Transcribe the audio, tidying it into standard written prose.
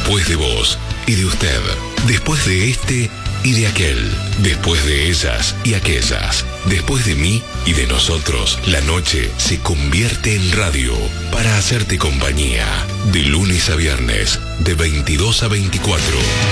Después de vos y de usted. Después de este y de aquel. Después de ellas y aquellas. Después de mí y de nosotros, la noche se convierte en radio para hacerte compañía. De lunes a viernes, de 22 a 24.